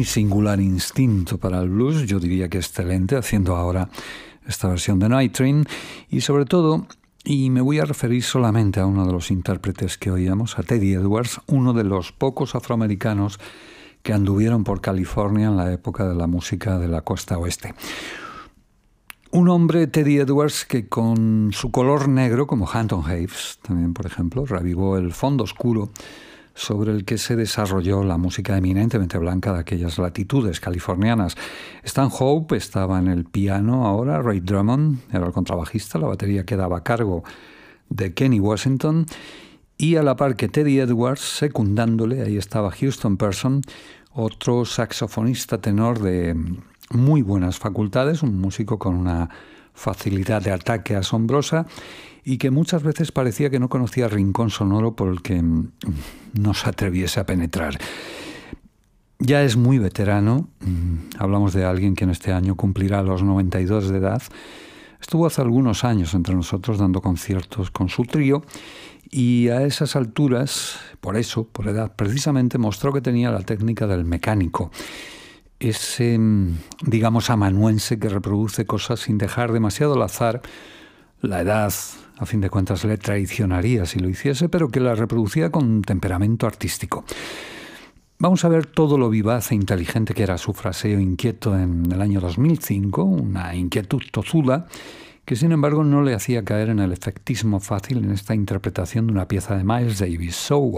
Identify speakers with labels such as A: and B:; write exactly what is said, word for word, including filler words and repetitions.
A: muy singular instinto para el blues, yo diría que excelente, haciendo ahora esta versión de Night Train, y sobre todo, y me voy a referir solamente a uno de los intérpretes que oíamos, a Teddy Edwards, uno de los pocos afroamericanos que anduvieron por California en la época de la música de la costa oeste. Un hombre, Teddy Edwards, que con su color negro, como Hampton Haves, también por ejemplo, reavivó el fondo oscuro sobre el que se desarrolló la música eminentemente blanca de aquellas latitudes californianas. Stan Hope estaba en el piano ahora, Ray Drummond era el contrabajista, la batería quedaba a cargo de Kenny Washington, y a la par que Teddy Edwards, secundándole, ahí estaba Houston Person, otro saxofonista tenor de muy buenas facultades, un músico con una facilidad de ataque asombrosa y que muchas veces parecía que no conocía rincón sonoro por el que no se atreviese a penetrar. Ya es muy veterano, hablamos de alguien que en este año cumplirá los noventa y dos de edad. Estuvo hace algunos años entre nosotros dando conciertos con su trío y a esas alturas, por eso, por edad, precisamente mostró que tenía la técnica del mecánico. Ese, digamos, amanuense que reproduce cosas sin dejar demasiado al azar. La edad, a fin de cuentas, le traicionaría si lo hiciese, pero que la reproducía con temperamento artístico. Vamos a ver todo lo vivaz e inteligente que era su fraseo inquieto en el año dos mil cinco, una inquietud tozuda, que sin embargo no le hacía caer en el efectismo fácil en esta interpretación de una pieza de Miles Davis. So